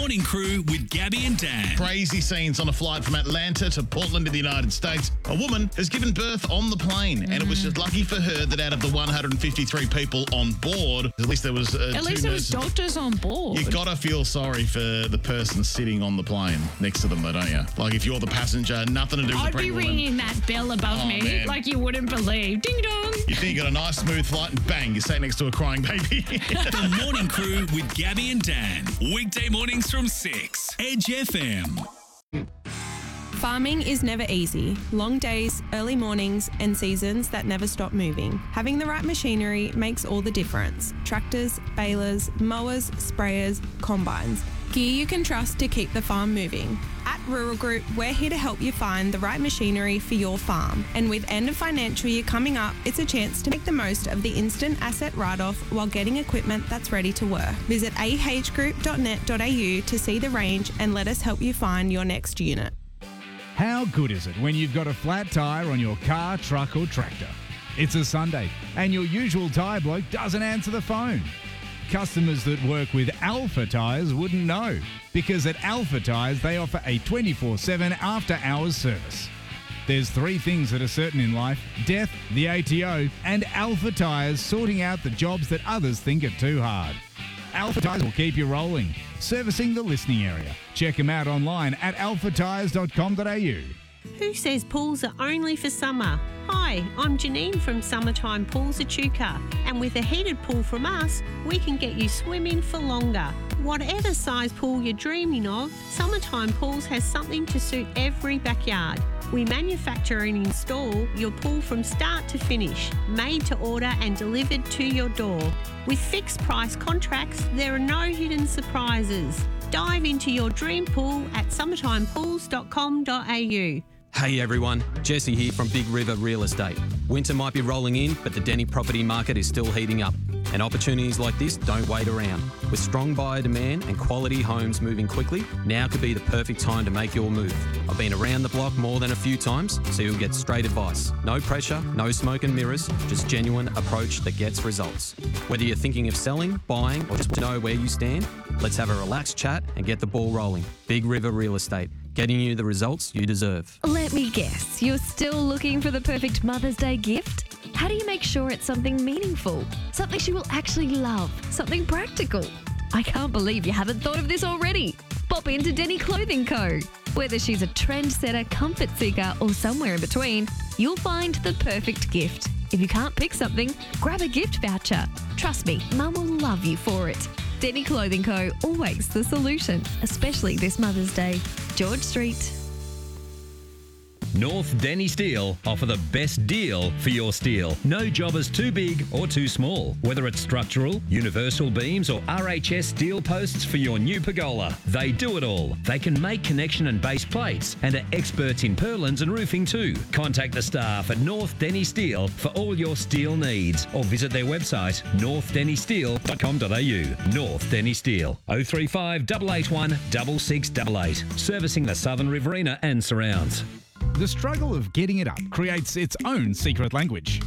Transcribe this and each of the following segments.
Morning Crew with Gabby and Dan. Crazy scenes on a flight from Atlanta to Portland in the United States. A woman has given birth on the plane, and it was just lucky for her that out of the 153 people on board, at least there was At least there was doctors on board. You gotta feel sorry for the person sitting on the plane next to them, though, don't you? Like if you're the passenger, nothing to do with the I'd be pregnant woman. ringing that bell above me man. like you wouldn't believe. Ding dong. You think you got a nice smooth flight, and bang, you're sat next to a crying baby. The Morning Crew with Gabby and Dan. Weekday mornings from 6. Edge FM. Farming is never easy. Long days, early mornings, and seasons that never stop moving. Having the right machinery makes all the difference. Tractors, balers, mowers, sprayers, combines. Gear you can trust to keep the farm moving. At Rural Group, we're here to help you find the right machinery for your farm. And with end of financial year coming up, it's a chance to make the most of the instant asset write-off while getting equipment that's ready to work. Visit ahgroup.net.au to see the range and let us help you find your next unit. How good is it when you've got a flat tyre on your car, truck or tractor? It's a Sunday and your usual tyre bloke doesn't answer the phone. Customers that work with Alpha Tyres wouldn't know, because at Alpha Tyres they offer a 24/7 after-hours service. There's three things that are certain in life: death, the ATO, and Alpha Tyres sorting out the jobs that others think are too hard. Alpha Tyres will keep you rolling, servicing the listening area. Check them out online at alphatyres.com.au. Who says pools are only for summer? Hi, I'm Janine from Summertime Pools Echuca, and with a heated pool from us, we can get you swimming for longer. Whatever size pool you're dreaming of, Summertime Pools has something to suit every backyard. We manufacture and install your pool from start to finish, made to order and delivered to your door. With fixed price contracts, there are no hidden surprises. Dive into your dream pool at summertimepools.com.au. Hey everyone, Jesse here from Big River Real Estate. Winter might be rolling in, but the Denny property market is still heating up. And opportunities like this don't wait around. With strong buyer demand and quality homes moving quickly, now could be the perfect time to make your move. I've been around the block more than a few times, so you'll get straight advice. No pressure, no smoke and mirrors, just genuine approach that gets results. Whether you're thinking of selling, buying, or just to know where you stand, let's have a relaxed chat and get the ball rolling. Big River Real Estate, getting you the results you deserve. Let me guess, you're still looking for the perfect Mother's Day gift? How do you make sure it's something meaningful, something she will actually love, something practical? I can't believe you haven't thought of this already. Pop into Denny Clothing Co. Whether she's a trendsetter, comfort seeker, or somewhere in between, you'll find the perfect gift. If you can't pick something, grab a gift voucher. Trust me, Mum will love you for it. Denny Clothing Co. always the solution, especially this Mother's Day. George Street. North Denny Steel offer the best deal for your steel. No job is too big or too small. Whether it's structural, universal beams or RHS steel posts for your new pergola, they do it all. They can make connection and base plates and are experts in purlins and roofing too. Contact the staff at North Denny Steel for all your steel needs or visit their website northdennysteel.com.au. North Denny Steel 035 881 6688. Servicing the Southern Riverina and surrounds. The struggle of getting it up creates its own secret language.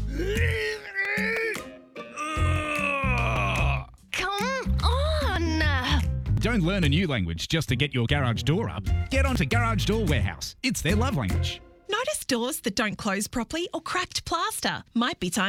Come on! Don't learn a new language just to get your garage door up. Get onto Garage Door Warehouse. It's their love language. Notice doors that don't close properly or cracked plaster? Might be time